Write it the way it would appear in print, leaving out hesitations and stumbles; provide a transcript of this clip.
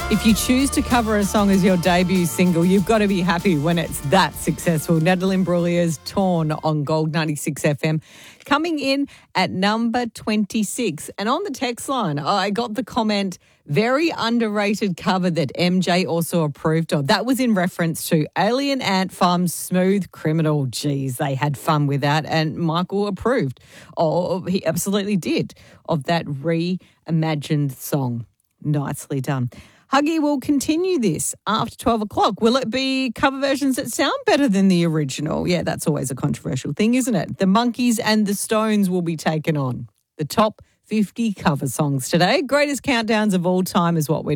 If you choose to cover a song as your debut single, you've got to be happy when it's that successful. Natalie Imbruglia's Torn on Gold 96 FM. Coming in at number 26. And on the text line, I got the comment, very underrated cover that MJ also approved of. That was in reference to Alien Ant Farm's Smooth Criminal. Geez, they had fun with that. And Michael approved. Oh, he absolutely did, of that reimagined song. Nicely done. Huggy will continue this after 12 o'clock. Will it be cover versions that sound better than the original? Yeah, that's always a controversial thing, isn't it? The Monkees and the Stones will be taken on. The top 50 cover songs today. Greatest countdowns of all time is what we're